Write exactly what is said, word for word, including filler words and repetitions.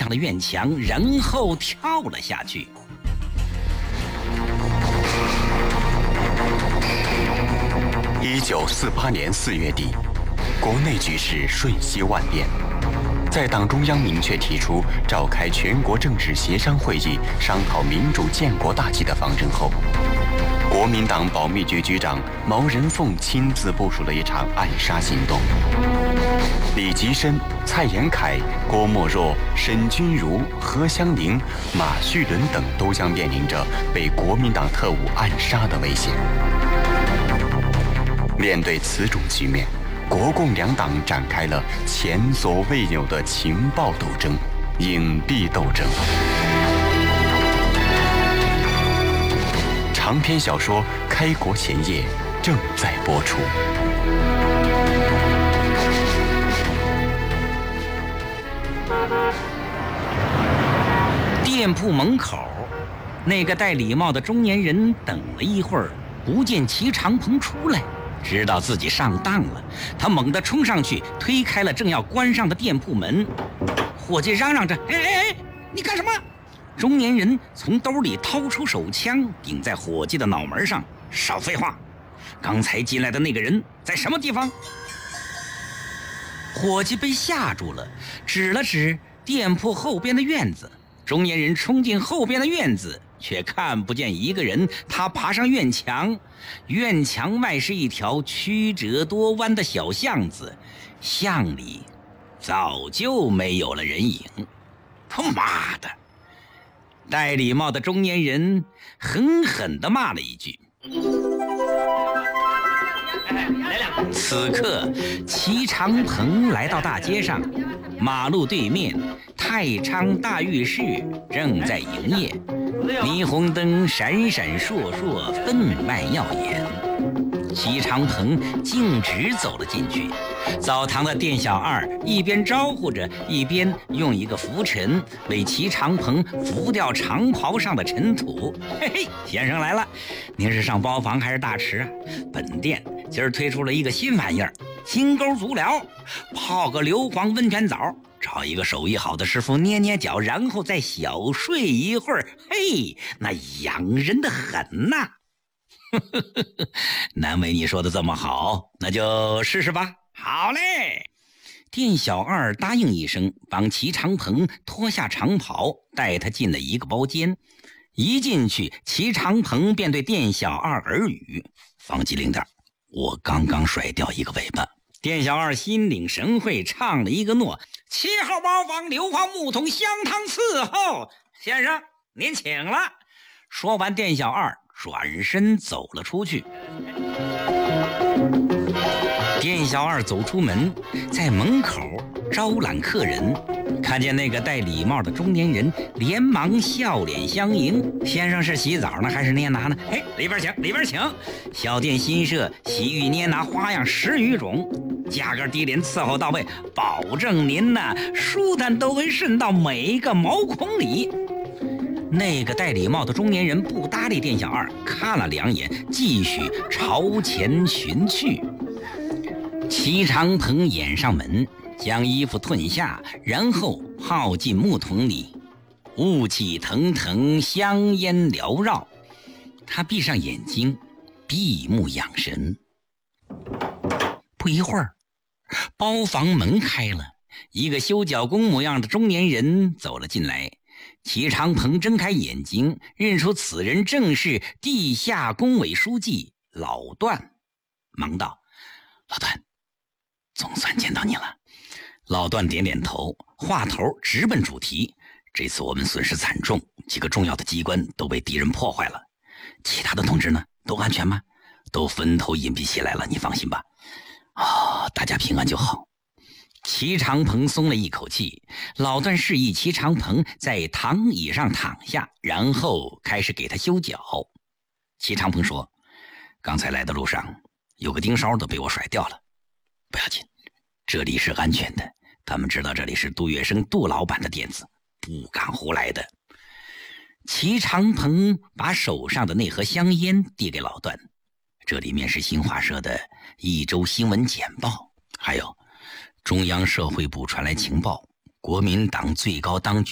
上了院墙，然后跳了下去。 一九四八年四月底，国内局势瞬息万变。在党中央明确提出召开全国政治协商会议，商讨民主建国大计的方针后，国民党保密局局长毛人凤亲自部署了一场暗杀行动。李吉深、蔡延闿、郭沫若、沈钧儒、何香凝、马叙伦等都将面临着被国民党特务暗杀的危险。面对此种局面，国共两党展开了前所未有的情报斗争、隐蔽斗争。长篇小说《开国前夜》正在播出。 店铺门口，那个戴礼帽的中年人等了一会儿，不见齐长鹏出来，知道自己上当了，他猛地冲上去，推开了正要关上的店铺门。伙计嚷嚷着：“哎哎哎，你干什么？”中年人从兜里掏出手枪，顶在伙计的脑门上：“少废话！刚才进来的那个人在什么地方？”伙计被吓住了，指了指店铺后边的院子。中年人冲进后边的院子，却看不见一个人。他爬上院墙，院墙外是一条曲折多弯的小巷子，巷里早就没有了人影。他妈的！戴礼帽的中年人狠狠地骂了一句。此刻齐长鹏来到大街上，马路对面太昌大浴室正在营业，霓虹灯闪闪烁烁，分外耀眼。齐长鹏径直走了进去，澡堂的店小二一边招呼着，一边用一个拂尘为齐长鹏拂掉长袍上的尘土。嘿嘿，先生来了，您是上包房还是大池啊？本店今儿推出了一个新玩意儿，金钩足疗，泡个硫磺温泉澡，找一个手艺好的师傅捏捏脚，然后再小睡一会儿，嘿，那养人的很呐、啊。难为你说的这么好，那就试试吧。好嘞！店小二答应一声，帮齐长鹏脱下长袍，带他进了一个包间。一进去，齐长鹏便对店小二耳语：“放机灵点，我刚刚甩掉一个尾巴。”店小二心领神会，唱了一个诺：“七号包房硫磺木桶香汤伺候，先生您请了。”说完，店小二转身走了出去。店小二走出门，在门口招揽客人，看见那个戴礼帽的中年人，连忙笑脸相迎：“先生是洗澡呢还是捏拿呢？哎，里边请，里边请。小店新设，洗浴捏拿花样十余种，价格低廉，伺候到位，保证您呢舒坦都会渗到每一个毛孔里。”那个戴礼帽的中年人不搭理店小二，看了两眼，继续朝前寻去。齐长鹏掩上门，将衣服褪下，然后泡进木桶里，雾气腾腾，香烟缭绕。他闭上眼睛，闭目养神。不一会儿，包房门开了，一个修脚工模样的中年人走了进来。齐长鹏睁开眼睛，认出此人正是地下工委书记老段，忙道：“老段，总算见到你了。”老段点点头，话头直奔主题：“这次我们损失惨重，几个重要的机关都被敌人破坏了。其他的同志呢，都安全吗？都分头隐蔽起来了，你放心吧。哦，大家平安就好。”齐长鹏松了一口气，老段示意齐长鹏在躺椅上躺下，然后开始给他修脚。齐长鹏说：“刚才来的路上，有个盯梢都被我甩掉了，不要紧，这里是安全的。他们知道这里是杜月笙杜老板的店子，不敢胡来的。”齐长鹏把手上的那盒香烟递给老段，这里面是新华社的一周新闻简报，还有中央社会部传来情报，国民党最高当局